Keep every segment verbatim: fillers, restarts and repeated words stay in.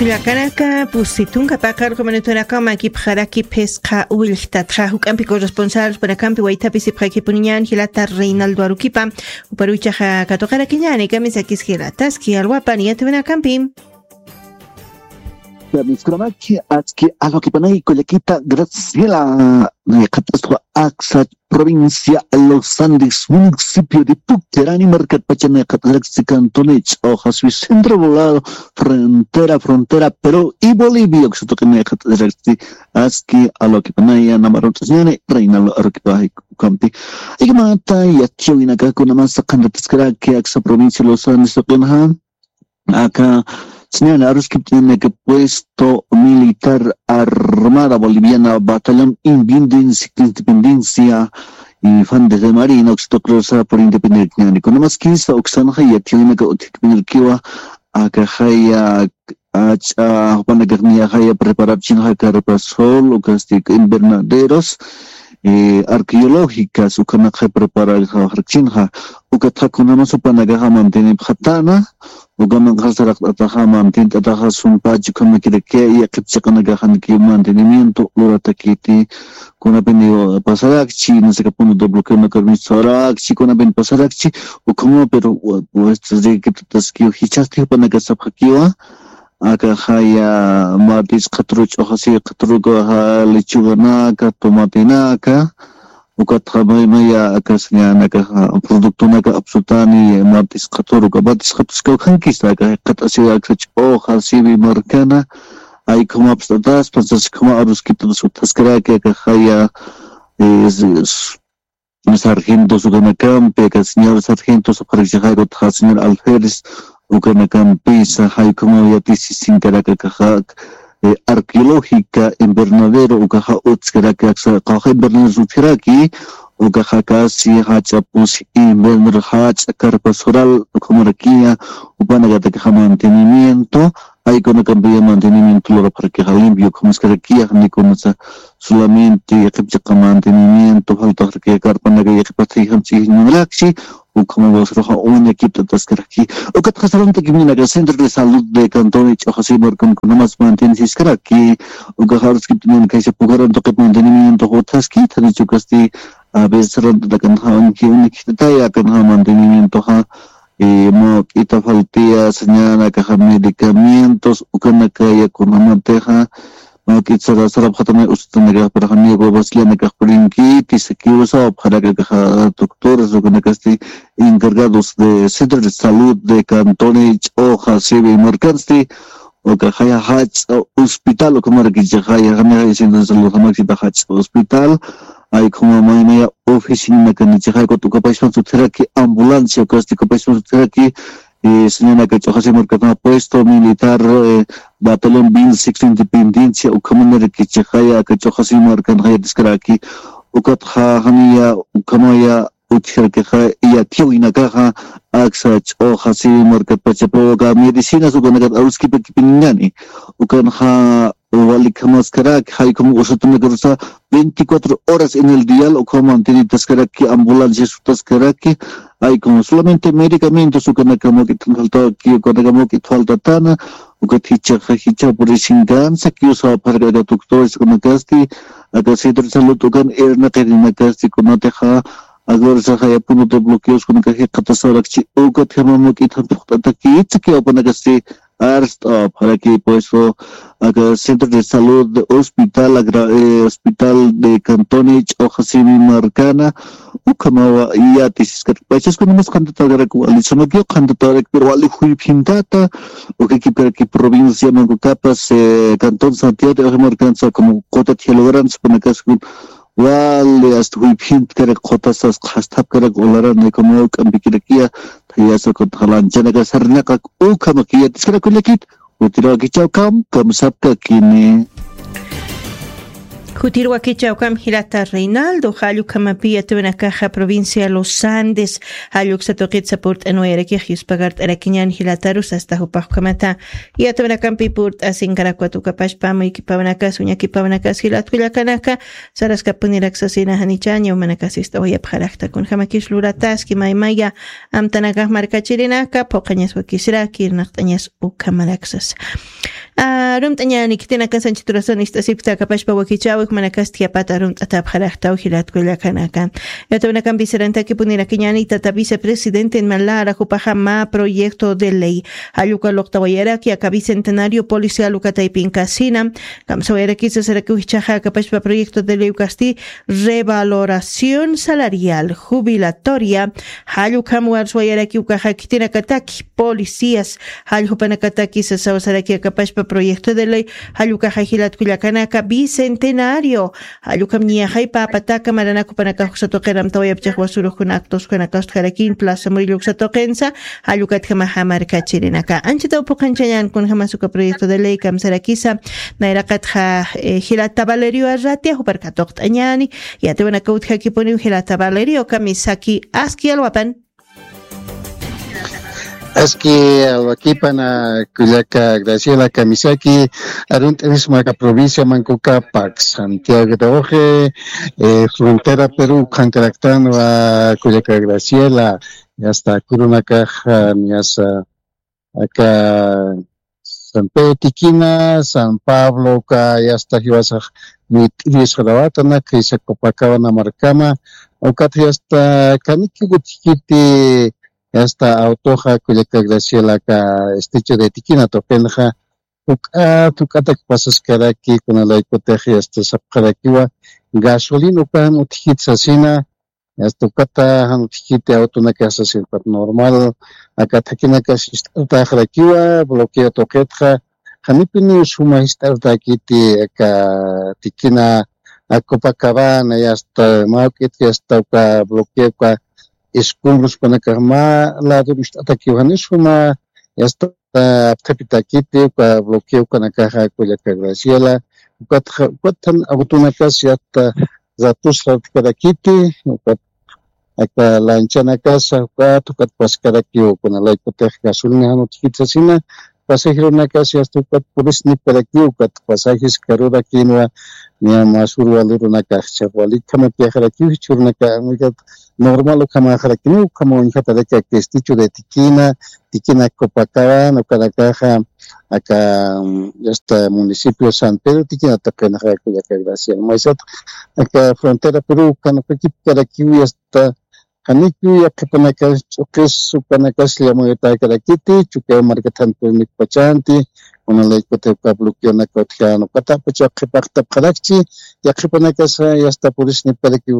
Lakanaka pusitunka pakar komanutunaka makip haraki pesca uilta trajuk ampico responsables para campi waitapi sipjaki punyan hilata Reinaldo Aruquipa uparucha katokara kinyani kamisakis hilatas ki alwapa niatuna campi. Miscramaki atski alokipanay Colequita Graciela catastro Axa provincia Los Andes municipio de Pucterani Mercat Pachane Catalaxi Cantonich Hojas centro volado frontera frontera Perú y Bolivia que se toquen Catalaxi Aski alokipanay Namarotasñane Reinaldo Aruquipa Campi y mata y achina con una masa candatiscara que Axa provincia Los Andes toquen acá. Señora Aruski tiene que puesto militar armada boliviana batallón independencia y fan de marina oxitocrosa por independencia ni con más quince oxanja y tiene que utilizar kiwa acá haya a cuando que ni haya preparar china carpasol o castic invernaderos eh, arqueológicas o que preparar harchinja o que takunamos para que mantener patana o que mantener mantener tajas un pacho como que que y que se conectan que mantenimiento lo ataquete con aprendido pasaracchi no sé qué punto bloqueo no carnisaracchi con apen pasaracchi o como pero pues de que tas que hichaste para que se paquiwa acá haya matis katruch o así katruga lechuga naka tomate naka ukat khamay maya acá señana acá producto naka absolutani matis katruga matis katruga kankis acá katasi acá hoja sibi marcana hay como abstadas pasas como aruskito su taskara que acá haya es sargentos ukan campe acá señor sargentos para llegar a señor Alférez ukana campisa hay como ya tisi sin caracas eh, arqueológica invernadero ukaha utskara que kaha invernadero utiraki ukaha casi hacha pus invernadero hacha carpasoral como raquia upana que mantenimiento hay con cambio mantenimiento lo para que limpio como es que raquia ni con solamente que mantenimiento falta que carpana que pasti hamsi nulaxi o como los roja un equipo de tascaraqui o que trasladante que viene al centro de salud de Cantón y Chojasí con con más mantenerse caraqui o que ahora que tienen que se pugaron toque mantenimiento o tasqui tan hecho que este a veces de Cantón que un equipo de Cantón mantenimiento ha eh mo quita faltía señala caja medicamentos o que na calle con una manteja no que se sarap khatame ustan nega para hami go basle nega purinki tise que usa para que doctores o que casti encargados de centro de salud de Cantón Hojas y Mercansti o que haya hach hospital o como que ya haya hami centro de salud hami que hach hospital hay como mañana oficina que ni haya con tu capacidad de terapia ambulancia que casti capacidad de terapia eh señora que Chojasí Mercado puesto militar eh, batallón bin six independencia o como que haya que Chojasí Mercado haya descaraki o que hania o como ya utshar que ya tío ina caja axa Chojasí Mercado pacha provoca medicinas o que auski pequeñani o que ha vale como skarak hay como usted que usa veinticuatro horas en el día o como mantiene taskaraki ambulancia su taskaraki hay como solamente medicamentos o que como que falta que como que falta tana o que ticha hicha por singanza que usa para que doctores como casti acá centro de salud tocan erna terina casti como teja agora se haya punto de bloqueos con que catastrófico o que como que tanto aquí que para que Arsta para que pues acá centro de salud hospital eh, hospital de Cantón Hojas y Marcana o como ya tesis que pues como más candidato que al sono que candidato pero al fui pintata o que que que provincia mango capas eh, Cantón Santiago de Marcana como cota kilogramos para que wale hasta fui pint que cotas hasta que olara ne como cambiquería ya se controlan jana que sarna ka o como que es que le kit o tira que chao cam como sabta kini Jutirhuaquicha Ocam Hilata Reinaldo, Halu Camapia, Tuenacaja, provincia Los Andes, Halu Xatoquitza Port Anuereque, Hispagart Araquiñan Hilatarus, hasta Jupacamata, y a Tuenacampi Port, Asincaracuatu Capachpamo y Kipavanacas, Uñakipavanacas, Hilatulacanaca, Sarascapuniraxasina Hanichaña, Manacasista, Oyapjaracta, con Jamaquish Lurataski, Maimaya, Amtanacas Marcachirenaca, Pocañas Wakisraki, Nachtañas Ucamaraxas. Rum tañani kitina kasan chiturason istasipta kapashpa wakichawik manakas tiapata rum tatap jarajtau hilatkuela kanakan. Yatawanakan viseranta que punira kiñani tata vicepresidente en Malara Jupajama proyecto de ley. Hayuka loktawayera ki aka bicentenario policial ukataipin kasina. Kamsawayera kisa sarakuhichaja kapashpa proyecto de ley ukasti revaloración salarial jubilatoria. Hayuka muarswayera ki ukaja kitina kataki policías. Hayupanakataki se sawasaraki kapashpa proyecto de ley Haluka Hajilat Kuyakanaka bicentenario Halukam Niahai Papataka Maranaku Panakaxatokeram Tawayapchahwasuru Kunaktos Kunakas Harakin Plaza Muriluxatokensa Halukat Hamahamar Kachirinaka Anchita Pukanchayan con Hamasuka proyecto de ley Kamsarakisa Nairakatha Hilata Valerio Arratia Huparkatok Añani Yatevanakout Hakiponi Hilata Valerio Kamisaki Aski Alwapan Aski alwakipana Cuyaca Graciela Kamisaki arunt enismaca provincia Mancoca Pax Santiago de Oje eh, frontera Perú Cancaractano a Cuyaca Graciela y hasta Curunaca hasta acá San Pedro Tiquina San Pablo y hasta Hiwasa Mitris Jalabatana que se Copacabana Marcama o que hasta Caniki Gutikiti esta autoja Cuyaca Graciela ka esticho de Tiquina topenja uka tukata pasas karaki con la hipoteca este sapkarakiwa gasolina pa mutjitsasina esta ukata hanutjite auto na casa sin normal acá takina ka sistata karakiwa bloqueo toquetja hanipini suma istarta kiti ka Tiquina a Copacabana y hasta market y hasta ka bloqueo ka escombros para carmar lá do estado aqui o Hanishuma esta aptapitakite para bloqueio com a carra Cuyaca Graciela quatro quatro autona casa esta zatus para kite aka lanchana casa quatro quatro pascara aqui com a lei hipoteca gasolina no tikitsasina pasajero na casa esta quatro polisni para aqui quatro pasajes carura aqui no minha masuru aliro na casa wali kama piajar aqui churna ka normal kama harakinu kama unjata de que esticho de Tiquina Tiquina Copacabana cada caja acá este municipio San Pedro Tiquina tapena Cuyaca Graciela mas acá frontera Perú kana equipo para aquí hasta Haniki acá para que que su para que se llama esta para kiti chuque marketan permit pachanti una ley que te bloqueo na cotiano kata pacha que pacta parachi ya que para que se hasta por eso para que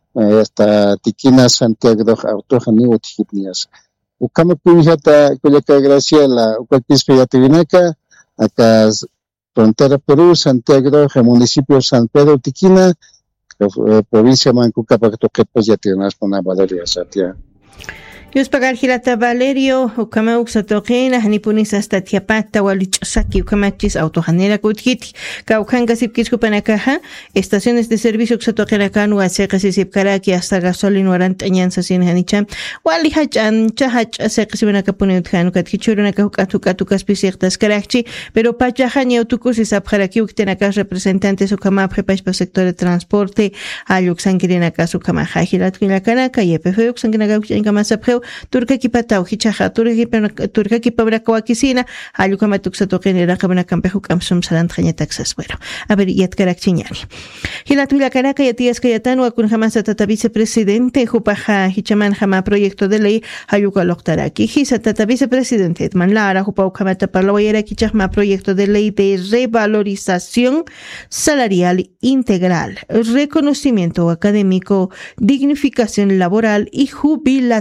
esta Tiquina Santiago de Autojani o Tijipnias. O kama pujata Cuyaca Graciela, o cualquier especialidad acá frontera Perú, Santiago de municipio San Pedro Tiquina, provincia Mancoca para que pues ya tienes una Valeria Satia. Yus pagar Hilata Valerio, ukama uksatoqina, hanipunis hasta tiapata, walichosaki, ukamachis, autojanera kutkiti, kaukanga sipkisku panakaja, estaciones de servicio uksatoqina kanu, asekas y sipkaraki, hasta gasolina, warant, añanza, sin hanicham, walihachan, chahach, asekas y banakapuni utkanu, katkichuruna kahukatuka, kaspisiektas karakchi, pero pachahani autokus y sapjaraki, uktenakas representantes ukama prepash para sector de transporte, ayuxanquirinakas ukama hajilatkina kanaka, y epefe uxanquinaga ukama sapjeu, turka kipatau hichaja turka turka kipabrakawakisina ayukama tuksatoqini raqabana kampeju kamsum salantraña taxas bueno a ver yatkarakchiñani hilatula karaka yatias kayatanu akun jamasa tata vicepresidente jupaja hichaman jama proyecto de ley ayuka loktaraki hisa tata vicepresidente man lara jupa ukamata parlawayera kichama proyecto de ley de revalorización salarial integral reconocimiento académico dignificación laboral y jubilatoria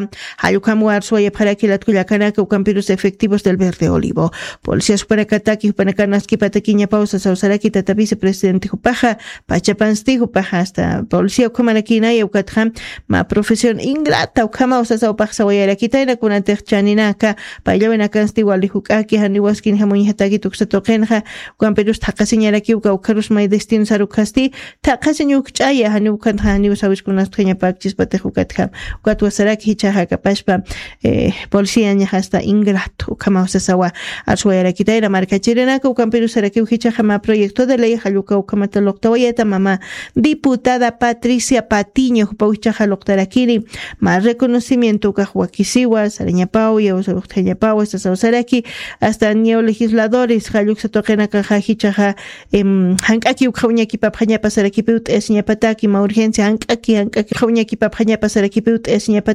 Quipa, Hayukamu Arsuaya para que la Tuyacanaka, Campiros efectivos del Verde Olivo. Policía Superacataki, Upanacanas, Kipatequiña Pausa, Sausaraki, Tata Vicepresidente Jupaja, Pachapansti, Jupaja, hasta Policía Ucamanaquina y Ucatjam, ma profesión ingrata, Ucama, Osasa, Paxa, Guayaraquita, y la Cunatecchaninaka, Payavenacansti, Walihukaki, Haniwaskin, Hamuñataki, Tuxatokenja, Campiros Takasiñaraki, Ucaucarus, May Destino Sarukasti, Takasenyuk Chaya, Hanukan, Haniwasawis con las Peña Pachis, Patejukatka, Ucatuasaraki, Hichaja, Capaspa, Policía, hasta ingrato, Ucama, Osasawa, Arsuayaraquita, y la marca Chirenaca, Ucampiros Saraki, Hichajama, proyecto de ley, Haluka, Ucamataloctawayeta, mamá, diputada Patricia Patiño, Pauchaja, Loctarakini, más reconocimiento, Cajuaquisiwa, Sarañapau, y Osañapau, hasta Sausaraki, hasta neolegisladores, Haluk Satoquena, Cajajichaja, Hankaki, Ucauñaki, Papjaña, Pasaraki, Peut, Esñapataki, ma urgencia, Hankaki, Hankaki, Jauñaki, Papjaña, Pasaraki, Peut, Esñapataki.